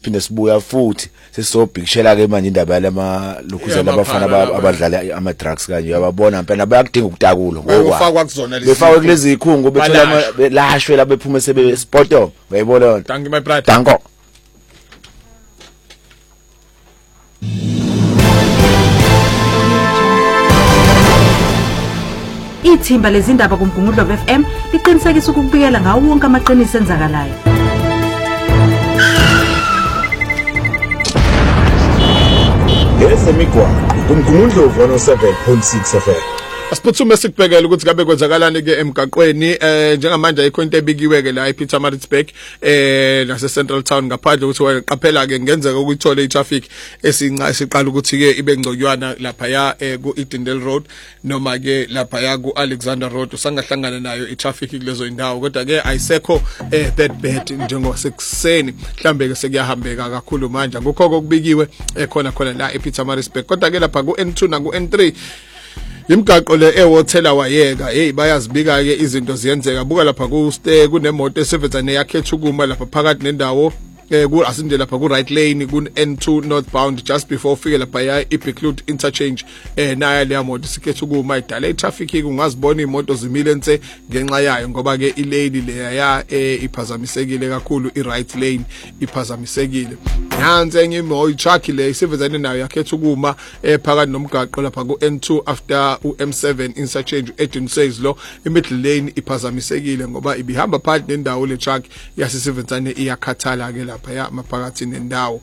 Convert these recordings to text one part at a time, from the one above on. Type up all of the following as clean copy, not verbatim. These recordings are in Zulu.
siphinde sibuya futhi sesobhikishela ke manje indaba yalama lokhuzela abafana abadlala ama drugs kanje uyababona phela bayakudinga ukutakulo ngokwa kuzona lezi befakwe kulezi ikhungu bethola belashwe la bephuma sebe sporto uyayibona thank you my brother danko Ithimba lezindaba kuMgungundlo FM liqinisekisa ukubikela ngawo wonke amaqiniso enzakalayo. Esemigwaqo kuMgungundlo 107.6 FM. Asiphuthume sikubhekela ukuthi kabe kwenzakalani ke emgaqweni njengamanje ayikho into ebikiwe ke la ePietermaritzburg nase Central Town ngaphandle ukuthi waqaphela ke ngenzeka ukuyithola itraffic esiqala ukuthi ke ibe ngconywana lapha ya ku Edendale Road noma ke lapha ya ku Alexander Road usangahlangana nayo itraffic kulezo indawo kodwa ke ayisekho that bad njengosekuseni mhlambe ke sekuyahambeka kakhulu manje ngokho okubikiwe khona la ePietermaritzburg kodwa ke lapha ku N2 na ku N3 imigaqo le ewothela wayeka bayazibika ke izinto ziyenzeka buka lapha kunemoto esevetsane yakhetha ukuma lapha phakathi nendawo asinde lapha ku right lane ku N2 northbound just before ufike lapha ya iBeklud interchange naya le moto sikhetha ukuma idala itraffic kungazibona imoto zimile ense ngenxa yayo ngoba ke ilane le ya iphazamisekile kakhulu i-right lane iphazamisekile nansi enye truck le isevetsane nayo yakhetha ukuma phakathi nomgaqo lapha ku N2 after uM7 interchange Edin says lo i-middle lane iphazamisekile ngoba ibihamba phakathi nendawo le truck yasisevetsane iyakhathala ke lapha ya maphakathi nendawo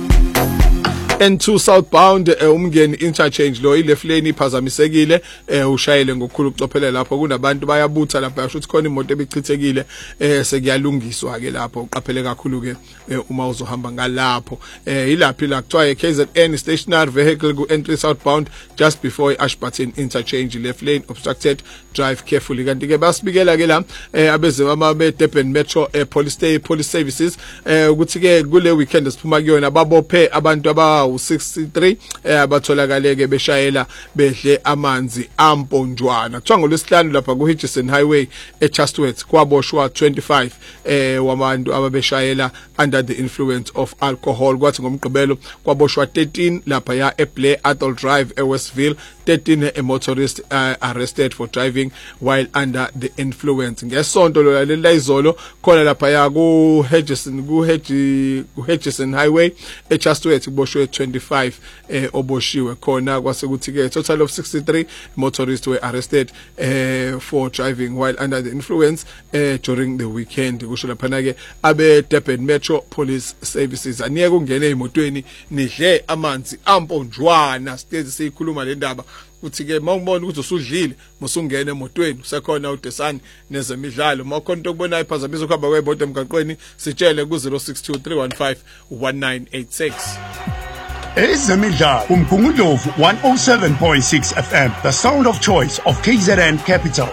N2 southbound umngeni interchange lo ileft lane iphazamisekile ushayele ngokukhulu ukucophelela lapho kunabantu bayabutha lapha yasho ukuthi khona imoto ebichithekile sekuyalungiswa ke lapho uqaphele kakhulu ke uma uzohamba ngalapho ilaphi la kuthiwa KZN stationary vehicle ku N3 southbound just before iAshburton interchange left lane obstructed drive carefully kanti ke basibikela ke la abeze be Durban Metro police services ukuthi ke kule weekend siphuma kuyona babophe abantu u63 abatholakale beshayela bedle amanzi amponjwana kuthiwa ngolesihlanu lapha ku Hitchison Highway eChastworth kwaboshwa 25 wabantu ababeshayela under the influence of alcohol kwathi ngomgqibelo kwaboshwa 13 lapha ya eBlair Athol Drive eWestville 13 a motorist arrested for driving while under the influence ngesonto lo lalela izolo khona lapha ya ku Hitchison Highway eChastworth kuboshwe 25 oboshiwe khona kwase kuthi ke total of 63 motorists were arrested for driving while under the influence during the weekend kusho lapha ke abe Durban Metro Police Services aniye kungena emotweni nidle amanzi amponjwana sitezi sikhuluma le ndaba uthi ke mawubona ukuthi usudlile musungena emotweni usekhona uDesani nezemidlalo makhona into kubona iphazamisa ukuhamba kwebodo emgaqweni sitshele ku 0623151986 Ezemidlalo uMgungundlovu 107.6 FM the sound of choice of KZN Capital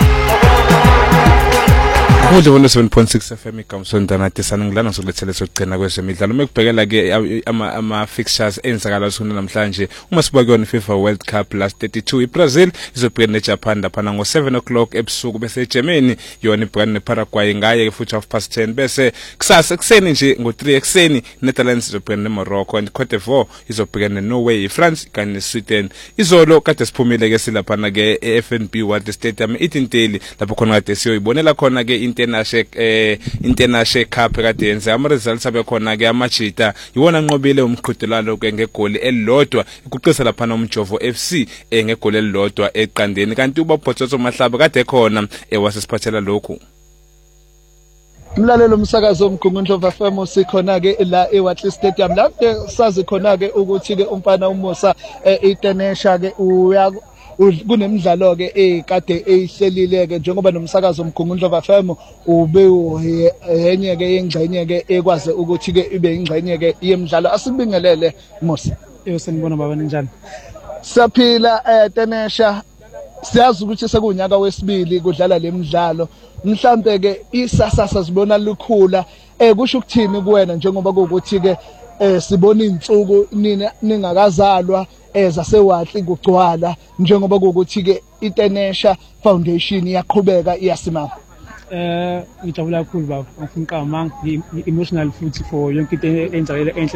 Kude 107.6 FM ikamsonta Desani ngilana sokulethele sokugcina kwezemidlalo mekubhekela ke ama fixtures enzakala sona namhlanje uma siba kuyona FIFA World Cup last 32 iBrazil izobhekana neJapan lapha ngo7 o'clock ebusuku bese eGermany yona ibhekana neParaguay ngaye futhi 10:30 bese kusasa ekseni nje ngo3 ekseni Netherlands izobhekana neMorocco and Cote d'Ivoire izobhekana neNorway France kanye neSweden izolo kade siphumile ke silapha ke eFNB World Stadium itinteli lapho khona kade siyoyibonela khona ke International Cup kade yenza ama results abekhona ke amajita iwona nqobile umqhudelano ke ngegoli elilodwa ikuqisa lapha nomjovo FC ngegoli elilodwa eqandeni kanti ubabhotsozo mahlaba kade khona wasesiphathela lokhu Mlalelo umsakazo omgungundlo FM sikhona ke la eWatley Stadium lapho sazi khona ke ukuthi ke umfana uMusa itenesha ke kunemidlalo ke kade eyihlelile ke njengoba nomsakazo omgungundlo FM ube yenye ke ingxenye ke ekwazi ukuthi ke ibe ingxenye ke yemidlalo asibingelele Musa senibona baba njani saphila tenesha siyazi ukuthi sekunyaka wesibili kudlala lemidlalo mhlambe ke isasasa sibona lukhula kusho ukuthini kuwena njengoba kuukuthi ke sibona insuku ningakazalwa zaseWatley kugcwala njengoba kuukuthi ke iTenesha Foundation iyaqhubeka iyasimama ngijabula kakhulu baba ngifuna uqamanga emotional futhi for yonke into enhle